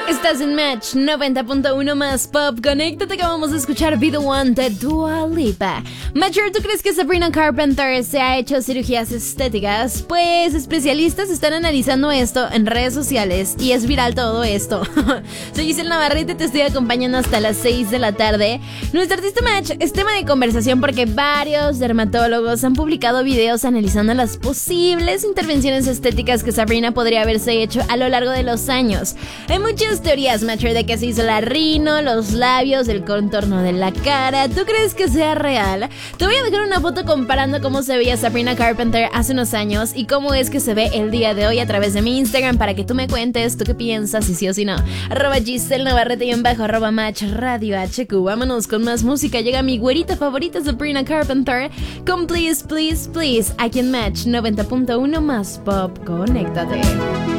Estás en Match 90.1 más Pop. Conéctate que vamos a escuchar Be The One de Dua Lipa. Matcher, ¿tú crees que Sabrina Carpenter se ha hecho cirugías estéticas? Pues especialistas están analizando esto en redes sociales y es viral todo esto. Soy Giselle Navarrete y te estoy acompañando hasta las 6 de la tarde. Nuestro artista Match es tema de conversación porque varios dermatólogos han publicado videos analizando las posibles intervenciones estéticas que Sabrina podría haberse hecho a lo largo de los años. Hay muchas teorías, Matcher, de que se hizo la rino, los labios, el contorno de la cara. ¿Tú crees que sea real? Te voy a dejar una foto comparando cómo se veía Sabrina Carpenter hace unos años y cómo es que se ve el día de hoy a través de mi Instagram para que tú me cuentes tú qué piensas, si sí o si no. @Giselle Navarrete y @Match Radio HQ. Vámonos con más música. Llega mi güerita favorita Sabrina Carpenter con Please, Please, Please aquí en Match 90.1 más Pop. Conéctate.